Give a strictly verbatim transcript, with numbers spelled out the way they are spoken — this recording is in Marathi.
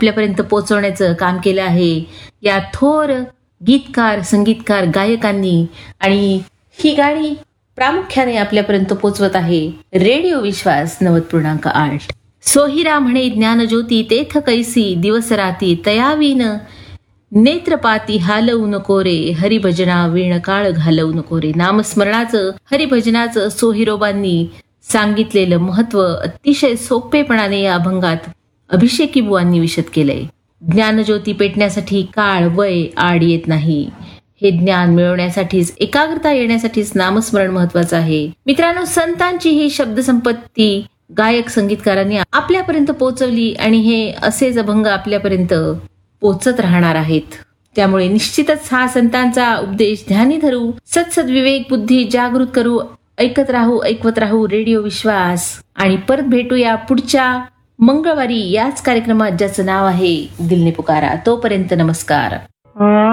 आपल्यापर्यंत पोहोचवण्याचं काम केलं आहे या थोर गीतकार, संगीतकार, गायकांनी. आणि ही गाणी प्रामुख्याने आपल्यापर्यंत पोहोचवत आहे रेडिओ विश्वास नव्वद पूर्णांक आठ. सोहिरा म्हणे ज्ञानज्योती तेथ कैसी दिवस राती तयावीन नेत्रपाती हालवू नको रे हरिभजना वीण काळ घालवू नको रे. नामस्मरणाचं, हरिभजनाचं सोहिरोबांनी सांगितलेलं महत्व अतिशय सोपेपणाने या अभंगात अभिषेकी बुवांनी विशद केलंय. ज्ञानज्योती पेटण्यासाठी काळ, वय आड येत नाही. हे ज्ञान मिळवण्यासाठीच, एकाग्रता येण्यासाठीच नामस्मरण महत्वाचं आहे. मित्रांनो, संतांची ही शब्दसंपत्ती गायक, संगीतकारांनी आपल्यापर्यंत पोहोचवली आणि हे असेच अभंग आपल्यापर्यंत पोचत राहणार आहेत. त्यामुळे निश्चितच हा संतांचा उपदेश ध्यानी धरू, सत्सद विवेक बुद्धी जागृत करू, ऐकत राहू ऐकवत राहू रेडिओ विश्वास. आणि परत भेटूया पुढच्या मंगळवारी याच कार्यक्रमात, ज्याचं नाव आहे दिल ने पुकारा. तोपर्यंत नमस्कार.